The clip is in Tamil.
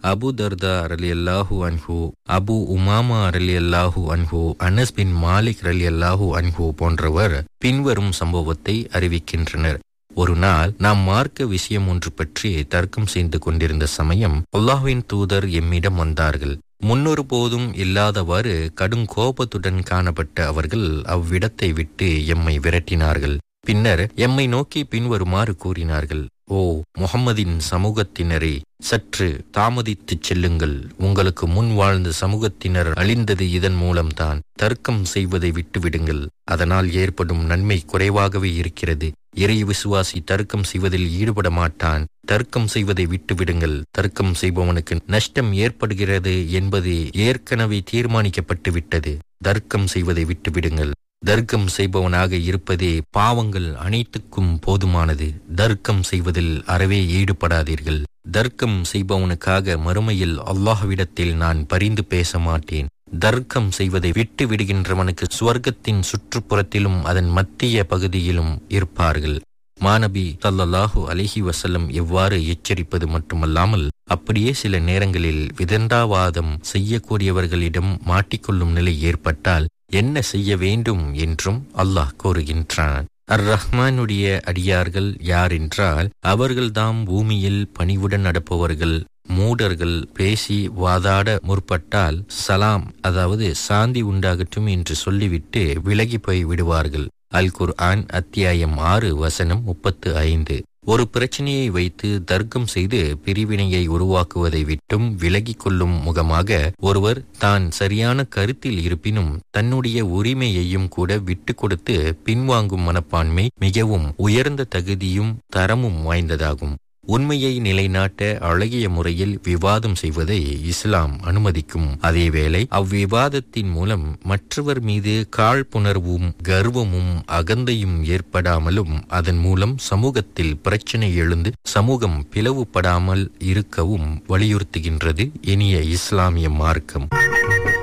அபு தர்தா ரலியல்லாஹு அன்ஹு, அபு உமாமா ரலியல்லாஹு அன்ஹு, அனஸ் பின் மாலிக் ரலியல்லாஹு அன்ஹு போன்றவர் பின்வரும் சம்பவத்தை அறிவிக்கின்றனர். ஒரு நாள் நாம் மார்க்க விஷயம் ஒன்று பற்றி தர்க்கம் செய்து கொண்டிருந்த சமயம் அல்லாஹ்வின் தூதர் எம்மிடம் வந்தார்கள். முன்னொரு போதும் இல்லாதவாறு கடும் கோபத்துடன் காணப்பட்ட அவர்கள் அவ்விடத்தை விட்டு எம்மை விரட்டினார்கள். பின்னர் எம்மை நோக்கி பின்வருமாறு கூறினார்கள்: ஓ முஹம்மதின் சமூகத்தினரே, சற்று தாமதித்துச் செல்லுங்கள். உங்களுக்கு முன் வாழ்ந்த சமூகத்தினர் அழிந்தது இதன் மூலம்தான். தர்க்கம் செய்வதை விட்டுவிடுங்கள். அதனால் ஏற்படும் நன்மை குறைவாகவே இருக்கிறது. இறை விசுவாசி தர்க்கம் செய்வதில் ஈடுபட மாட்டான். தர்க்கம் செய்வதை விட்டுவிடுங்கள். தர்க்கம் செய்பவனுக்கு நஷ்டம் ஏற்படுகிறது என்பது ஏற்கனவே தீர்மானிக்கப்பட்டு விட்டது. தர்க்கம் செய்வதை விட்டுவிடுங்கள். தர்க்கம் செய்பவனாக இருப்பதே பாவங்கள் அனைத்துக்கும் போதுமானது. தர்க்கம் செய்வதில் அறவே ஈடுபடாதீர்கள். தர்க்கம் செய்பவனுக்காக மறுமையில் அல்லாஹ்விடத்தில் நான் பரிந்து பேச மாட்டேன். தர்க்கம் செய்வதை விட்டு விடுகின்றவனுக்கு சுவர்க்கத்தின் சுற்றுப்புறத்திலும் அதன் மத்திய பகுதியிலும் இருப்பார்கள். மாநபி ஸல்லல்லாஹு அலைஹி வஸல்லம் எவ்வாறு எச்சரிப்பது மட்டுமல்லாமல் அப்படியே சில நேரங்களில் விதண்டாவாதம் செய்யக்கூடியவர்களிடம் மாட்டிக்கொள்ளும் நிலை ஏற்பட்டால் என்ன செய்ய வேண்டும் என்றும் அல்லாஹ் கூறுகின்றான். ரஹ்மானுடைய அடியார்கள் யார் என்றால் அவர்கள்தாம் பூமியில் பணிவுடன் நடப்பவர்கள். மூடர்கள் பேசி வாதாட முற்பட்டால் சலாம், அதாவது சாந்தி உண்டாகட்டும் என்று சொல்லிவிட்டு விலகி போய் விடுவார்கள். அல் குர்ஆன் அத்தியாயம் 6 வசனம் 35. ஒரு பிரச்சனையை வைத்து தர்க்கம் செய்து பிரிவினையை உருவாக்குவதை விட்டும் விலகிக் கொள்ளும் முகமாக ஒருவர் தான் சரியான கருத்தில் இருப்பினும் தன்னுடைய உரிமையையும் கூட விட்டு கொடுத்து பின்வாங்கும் மனப்பான்மை மிகவும் உயர்ந்த தகுதியும் தரமும் வாய்ந்ததாகும். உண்மையை நிலைநாட்ட அழகிய முறையில் விவாதம் செய்வதை இஸ்லாம் அனுமதிக்கும். அதேவேளை அவ்விவாதத்தின் மூலம் மற்றவர் மீது காழ்ப்புணர்வும் கர்வமும் அகந்தையும் ஏற்படாமலும் அதன் மூலம் சமூகத்தில் பிரச்சனை எழுந்து சமூகம் பிளவுபடாமல் இருக்கவும் வலியுறுத்துகின்றது இனிய இஸ்லாமிய மார்க்கம்.